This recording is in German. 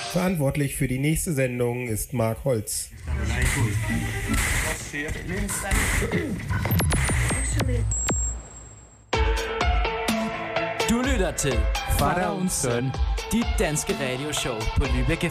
Verantwortlich für die nächste Sendung ist Mark Holz. Du lytter til Fader und Søn, dit danske radioshow på Lübeck